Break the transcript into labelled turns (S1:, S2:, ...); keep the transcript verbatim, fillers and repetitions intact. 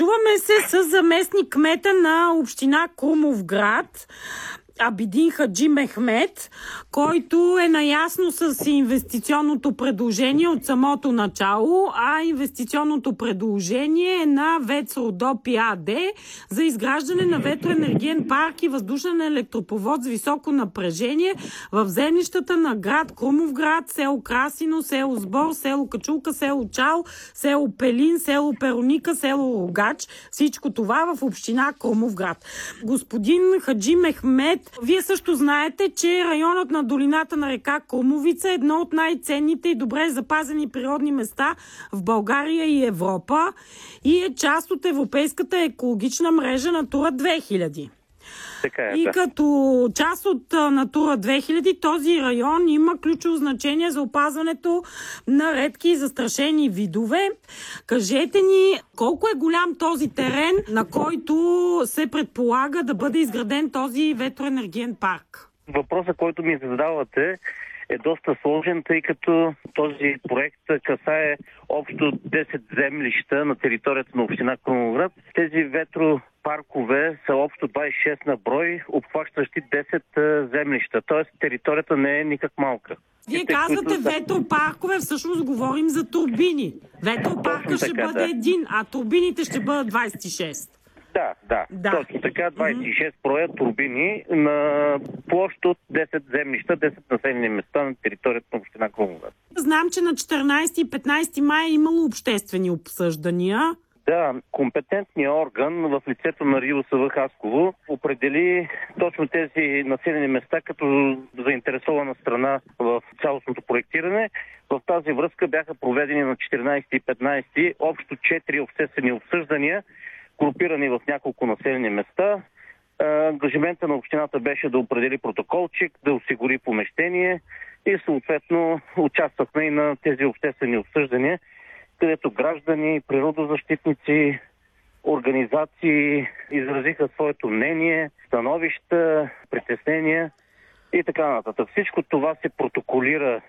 S1: Чуваме се с заместник кмета на община Крумовград, Абидин Хаджи Мехмед, който е наясно с инвестиционното предложение от самото начало, а инвестиционното предложение е на ВЕЦ Родопи АД за изграждане на ветроенергиен парк и въздушен електропровод с високо напрежение в землищата на град Крумовград, село Красино, село Сбор, село Качулка, село Чал, село Пелин, село Пероника, село Рогач. Всичко това в община Крумовград. Господин Хаджи Мехмед, вие също знаете, че районът на долината на река Крумовица е едно от най-ценните и добре запазени природни места в България и Европа и е част от европейската екологична мрежа Натура две хиляди.
S2: Така е,
S1: и
S2: да.
S1: Като част от Натура две хиляди, този район има ключово значение за опазването на редки и застрашени видове. Кажете ни, колко е голям този терен, на който се предполага да бъде изграден този ветроенергиен парк?
S2: Въпросът, който ми задавате, е доста сложен, тъй като този проект касае общо десет землища на територията на община Крумовград. Тези ветропаркове са общо двадесет и шест на брой, обхващащи десет землища. Т.е. територията не е никак малка.
S1: Вие казвате които... ветропаркове, всъщност говорим за турбини. Ветропарка ще
S2: така,
S1: бъде
S2: да.
S1: един, а турбините ще бъдат двадесет и шест.
S2: Да, да, да, точно така, двадесет и шест броя турбини на площ от десет землища, десет населени места на територията на община Крумовград.
S1: Знам, че на четиринадесети и петнадесети май е имало обществени обсъждания.
S2: Да, компетентният орган в лицето на РИОСВ Хасково определи точно тези населени места като заинтересована страна в цялостното проектиране. В тази връзка бяха проведени на четиринадесети и петнадесети общо четири обществени обсъждания, групирани в няколко населени места. Ангажимента на общината беше да определи протоколчик, да осигури помещение и съответно участвахме и на тези обществени обсъждания, където граждани, природозащитници, организации изразиха своето мнение, становища, притеснения и така нататък. Всичко това се протоколира